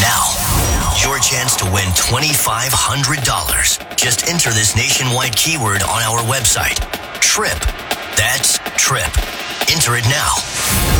Now, your chance to win $2,500. Just enter this nationwide keyword on our website. TRIP. That's TRIP. Enter it now.